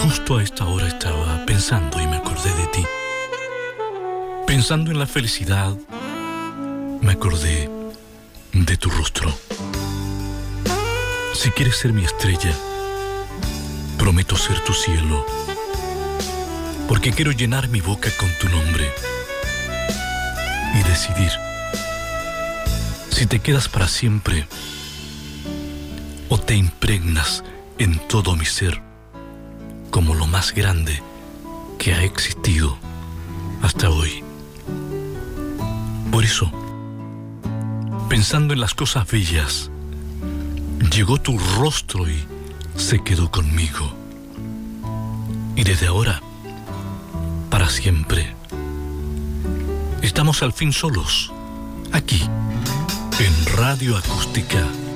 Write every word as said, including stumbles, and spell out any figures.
Justo a esta hora estaba pensando y me acordé de ti. Pensando en la felicidad, me acordé de tu rostro. Si quieres ser mi estrella, prometo ser tu cielo, porque quiero llenar mi boca con tu nombre y decidir si te quedas para siempre o te impregnas en todo mi ser como lo más grande que ha existido hasta hoy. Por eso, pensando en las cosas bellas, llegó tu rostro y se quedó conmigo. Y desde ahora, para siempre, estamos al fin solos, aquí, en Radio Acústica.